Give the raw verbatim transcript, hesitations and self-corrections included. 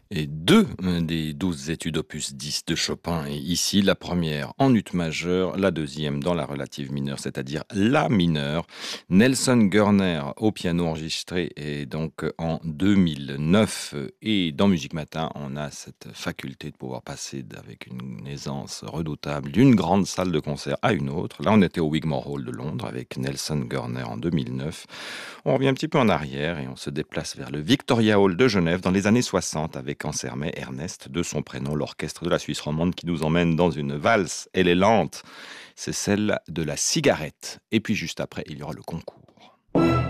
Et deux euh, des douze études opus dix de Chopin. Et ici, la première en ut majeur, la deuxième dans la relative mineure, c'est-à-dire la mineure. Nelson Görner au piano enregistré et donc en deux mille neuf. Et dans Musique Matin, on a cette faculté de pouvoir passer avec une aisance redoutable d'une grande salle de concert à une autre. Là, on était au Wigmore Hall de Londres avec Nelson Görner en deux mille neuf. On revient un petit peu en arrière et on se déplace vers le Victoria Hall de Genève dans les années soixante avec en Sermet Ernest, de son prénom, l'orchestre de la Suisse romande qui nous emmène dans une valse. Elle est lente, c'est celle de la cigarette. Et puis juste après, il y aura le concours.